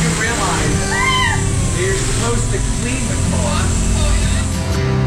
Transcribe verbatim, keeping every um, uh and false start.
you realize that you're supposed to clean the cloth